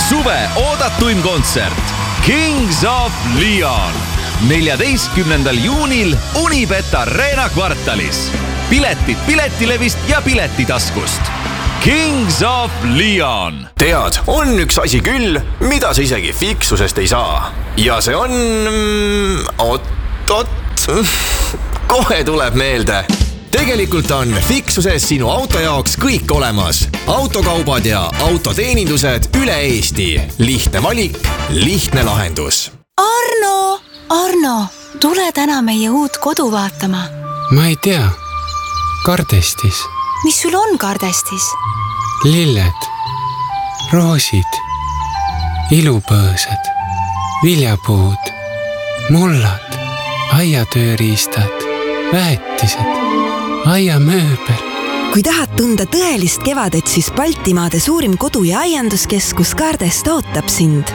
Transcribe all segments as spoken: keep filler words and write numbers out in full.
suve oodatuim kontsert Kings of Leon neljateistkümnendal juunil Unibet Arena kvartalis. Piletid Piletilevist ja Piletitaskust. Kings of Leon. Tead, on üks asi küll, mida sa isegi fiksusest ei saa. Ja see on... Ot, ot, kohe tuleb meelde. Tegelikult on fiksuses sinu auto jaoks kõik olemas. Autokaubad ja autoteenindused üle Eesti. Lihtne valik, lihtne lahendus. Arno, Arno, tule täna meie uut kodu vaatama. Ma ei tea. Kardestis. Mis sul on Kardestis? Lilled, roosid, ilupõõsad, viljapuud, mullad, aiatööriistad, väetised, aiamööbel. Kui tahad tunda tõelist kevadet, siis Baltimaade suurim kodu- ja aianduskeskus Kardest ootab sind.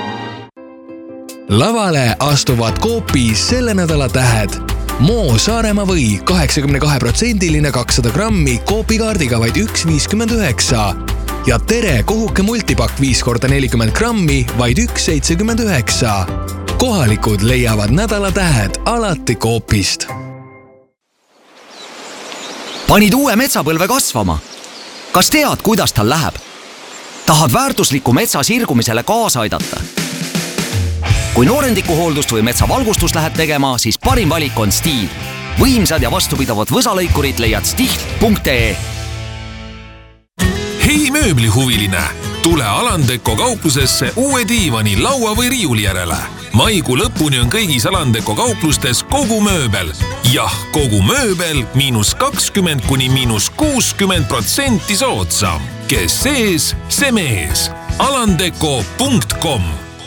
Lavale astuvad Coopis selle nädala tähed. Moo Saaremaa või kaheksakümne kahe protsendiline kakssada grammi Coopi kaardiga vaid üks viiskümmend üheksa. Ja Tere kohuke multipakk viis korda nelikümmend grammi vaid üks seitsekümmend üheksa. Kohalikud leiavad nädala tähed alati Coopist. Panid uue metsapõlve kasvama. Kas tead, kuidas tal läheb? Tahad väärtusliku metsa sirgumisele kaasa aidata? Kui noorendikuhooldust või metsavalgustust lähed tegema, siis parim valik on Stihl. Võimsad ja vastupidavad võsalõikurid leiad stihl punkt ee. Hei mööblihuviline! Tule Alandeko kauplusesse uue diivani, laua või riiuli järele. Maikuu lõpuni on kõigis Alandeko kauplustes kogu mööbel. Jah, kogu mööbel miinus kakskümmend kuni miinus kuuskümmend protsenti soodsam. Kes sees, see mees. alandeko punkt com.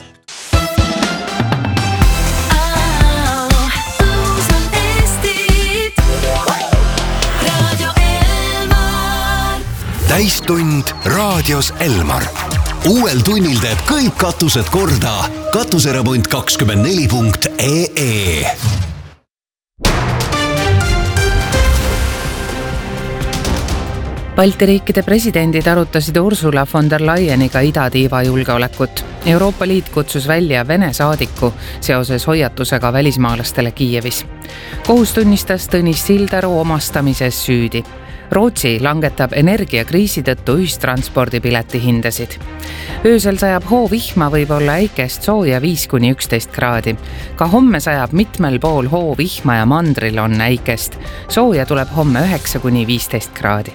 Täistund raadios Elmar. Uuel tunnil teeb kõik katused korda. Katuseremont kakskümmend neli punkt ee. Balti riikide presidendid arutasid Ursula von der Leyeniga idatiiva julgeolekut. Euroopa Liit kutsus välja Vene saadiku seoses hoiatusega välismaalastele Kiievis. Kohus tunnistas Tõnis Sildaru omastamises süüdi. Rootsi langetab energiakriisi tõttu ühistranspordipileti hindasid. Öösel sajab hoovihma, võib olla äikest sooja viis kuni üksteist kraadi. Ka homme sajab mitmel pool hoovihma ja mandril on äikest. Sooja tuleb homme üheksa kuni viisteist kraadi.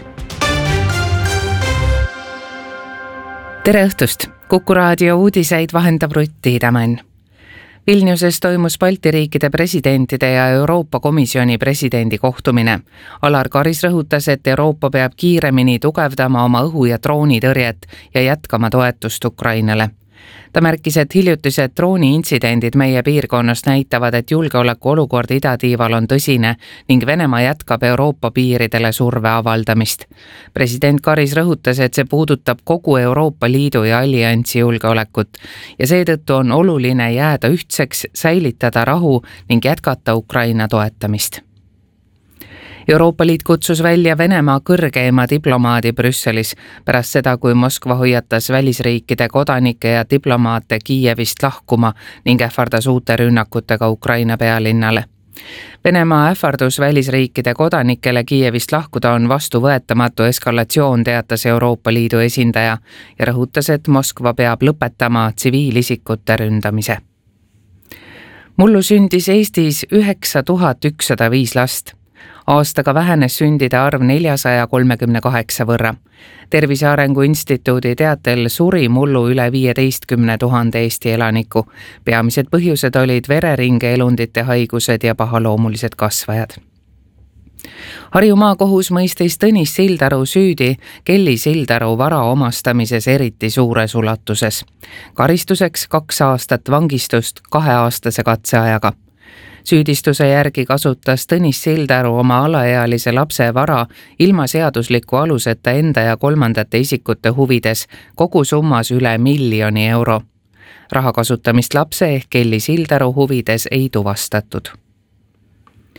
Tere õhtust! Kuku raadio uudiseid vahendab Rutt Tiidemann. Vilniuses toimus Balti riikide presidentide ja Euroopa Komisjoni presidendi kohtumine. Alar Karis rõhutas, et Euroopa peab kiiremini tugevdama oma õhu- ja droonitõrjet ja jätkama toetust Ukrainale. Ta märkis, et hiljutised drooni-intsidendid meie piirkonnas näitavad, et julgeoleku olukord idatiival on tõsine ning Venemaa jätkab Euroopa piiridele surve avaldamist. President Karis rõhutas, et see puudutab kogu Euroopa Liidu ja alliansi julgeolekut ja seetõttu on oluline jääda ühtseks, säilitada rahu ning jätkata Ukraina toetamist. Euroopa Liit kutsus välja Venemaa kõrgeima diplomaadi Brüsselis pärast seda, kui Moskva hoiatas välisriikide kodanikke ja diplomaate Kiievist lahkuma ning ähvardas uute rünnakutega Ukraina pealinnale. Venemaa ähvardus välisriikide kodanikele Kiievist lahkuda on vastuvõetamatu eskalatsioon, teatas Euroopa Liidu esindaja ja rõhutas, et Moskva peab lõpetama tsiviilisikute ründamise. Mullu sündis Eestis üheksa tuhat ükssada viis last. Aastaga vähenes sündide arv neljasaja kolmekümne kaheksa võrra. Tervise Arengu Instituudi teatel suri mullu üle viieteistkümne tuhande Eesti elaniku. Peamised põhjused olid vereringe elundite haigused ja pahaloomulised kasvajad. Harju maakohus mõistis Tõnis Sildaru süüdi Kelly Sildaru vara omastamises eriti suures ulatuses. Karistuseks kaks aastat vangistust kaheaastase katseajaga. Süüdistuse järgi kasutas Tõnis Sildaru oma alaealise lapse vara ilma seadusliku aluseta enda ja kolmandate isikute huvides kogu summas üle miljoni euro. Raha kasutamist lapse ehk Kelly Sildaru huvides ei tuvastatud.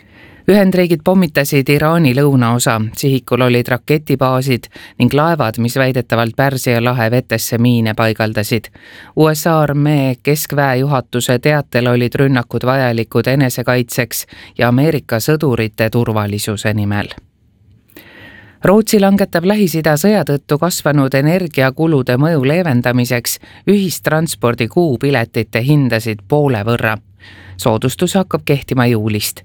Ühendriigid pommitasid Iraani lõunaosa, sihikul olid raketibaasid ning laevad, mis väidetavalt Pärsia lahe vetesse miine paigaldasid. U S A armee keskväe juhatuse teatel olid rünnakud vajalikud enesekaitseks ja Ameerika sõdurite turvalisuse nimel. Rootsi langetab Lähis-Ida sõja tõttu kasvanud energiakulude mõju leevendamiseks ühistranspordi kuupiletite hindasid poole võrra. Soodustus hakkab kehtima juulist.